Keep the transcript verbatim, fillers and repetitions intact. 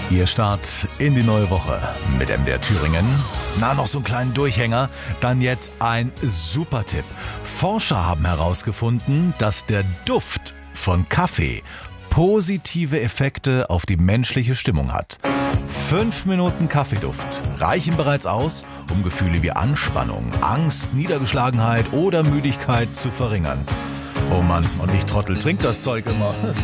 Ihr Start in die neue Woche mit M D R Thüringen. Na, noch so einen kleinen Durchhänger. Dann jetzt ein super Tipp. Forscher haben herausgefunden, dass der Duft von Kaffee positive Effekte auf die menschliche Stimmung hat. Fünf Minuten Kaffeeduft reichen bereits aus, um Gefühle wie Anspannung, Angst, Niedergeschlagenheit oder Müdigkeit zu verringern. Oh Mann, und ich Trottel, trink das Zeug immer.